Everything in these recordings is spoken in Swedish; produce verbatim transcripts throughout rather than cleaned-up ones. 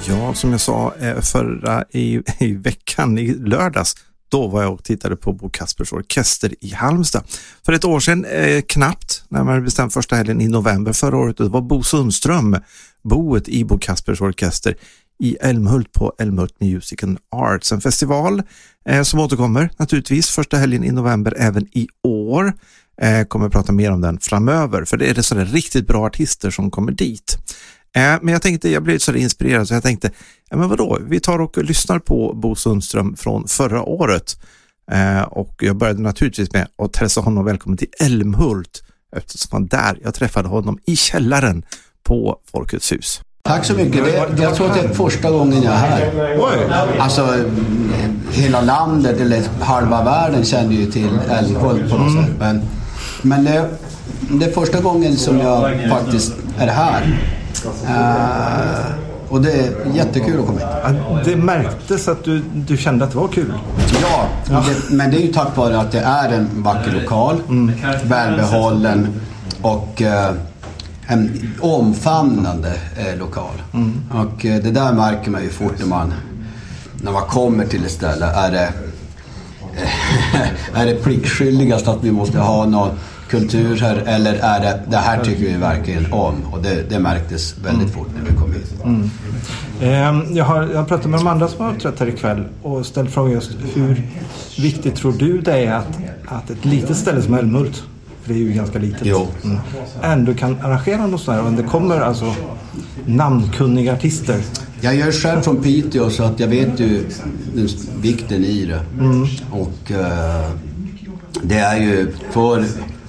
Ja, som jag sa förra i, i veckan, i lördags, då var jag och tittade på Bo Kaspers Orkester i Halmstad. För ett år sedan, eh, knappt, när man bestämde första helgen i november förra året, det var Bo Sundström, boet i Bo Kaspers Orkester i Älmhult på Älmhult Music and Arts. En festival eh, som återkommer naturligtvis första helgen i november även i år. Eh, kommer att prata mer om den framöver, för det är det sådär riktigt bra artister som kommer dit. Eh, men jag tänkte, jag blev så inspirerad så jag tänkte, ja men vadå, vi tar och lyssnar på Bo Sundström från förra året. Eh, och jag började naturligtvis med att hälsa honom välkommen till Älmhult, eftersom han där, jag träffade honom i källaren på Folkets hus. Tack så mycket. Det, jag tror att det är första gången jag är här. Oj. Alltså, hela landet, eller halva världen känner ju till Älmhult på något mm. sätt. Men, men det, det är första gången som jag faktiskt är här. Uh, och det är jättekul att komma hit. Det märktes att du, du kände att det var kul. Ja, ja. Det, men det är ju tack vare att det är en vacker lokal, mm. välbehållen och uh, en omfamnande eh, lokal. Mm. Och eh, det där märker man ju fort när man, när man kommer till ett ställe. Är det, är det pliktskyldigast att vi måste ha någon kultur här, eller är det, det här tycker vi verkligen om, och det, det märktes väldigt mm. fort när vi kom hit. Mm. Eh, jag, har, jag har pratat med de andra som har uppträtt här ikväll och ställt frågan just hur viktigt tror du det är att, att ett litet ställe som Älmhult, för det är ju ganska litet, jo. Mm. ändå kan arrangera något sådär, och det kommer alltså namnkunniga artister. Jag gör själv från Piteå, så att jag vet ju vikten i det. Mm. Och uh, det är ju för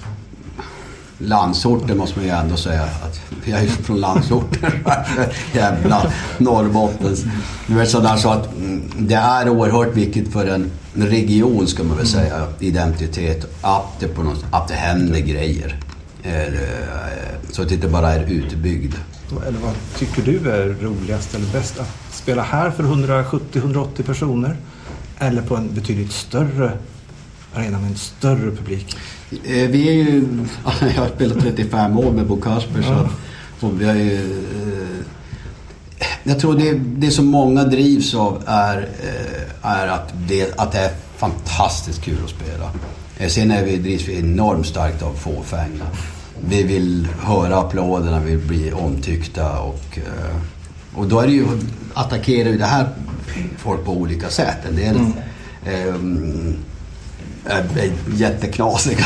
landsorten, måste man ju ändå säga att jag är ju från landsorten. Jävla Norrbottens. Du vet sådär, så att det är oerhört viktigt för en region, ska man väl säga, identitet, att det på något, att det händer grejer. Så att det inte bara är utbyggd. Eller vad tycker du är roligast eller bäst, att spela här för hundrasjuttio till hundraåttio personer eller på en betydligt större arena med en större publik? Vi är ju, jag har spelat trettiofem år med Bo Kasper, så, och vi är ju, jag tror det, det som många drivs av är, är att, det, att det är fantastiskt kul att spela. Sen är vi, drivs vi enormt starkt av fåfänga. Vi vill höra applåderna, vi vill bli omtyckta, och, och då är det ju, attackerar ju det här folk på olika sätt. En del mm. är jätteknasiga.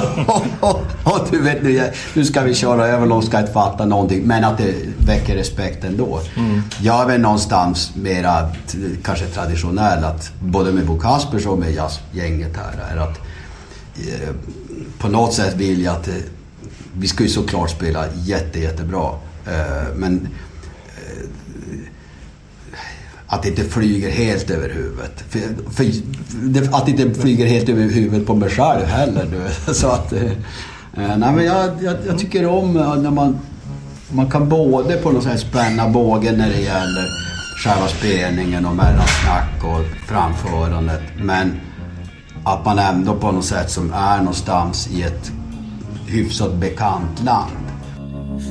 Och du vet, nu, nu ska vi köra över, de ska inte fatta någonting, men att det väcker respekt ändå. Mm. Jag är väl någonstans mera kanske traditionell, att både med Bo Kaspers och med jazzgänget här är att eh, på något sätt vill jag att eh, vi ska ju såklart spela jätte, jättebra, eh, men eh, att det inte flyger helt över huvudet. För, för, det, att det inte flyger helt över huvudet på mig själv heller. Du. Så att, eh, nej, men jag, jag, jag tycker om när man, man kan både på något sätt spänna bågen när det gäller själva spelningen och mellansnack och framförandet, men att man ändå på något sätt som är någonstans i ett hyfsat bekant land